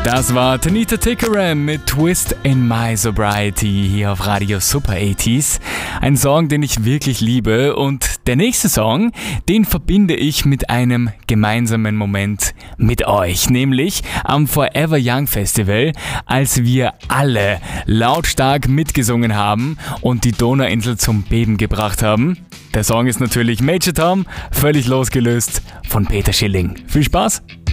Das war Tanita Tikaram mit Twist in My Sobriety hier auf Radio Super 80s. Ein Song, den ich wirklich liebe, und der nächste Song, den verbinde ich mit einem gemeinsamen Moment mit euch, nämlich am Forever Young Festival, als wir alle lautstark mitgesungen haben und die Donauinsel zum Beben gebracht haben. Der Song ist natürlich Major Tom, völlig losgelöst von Peter Schilling. Viel Spaß!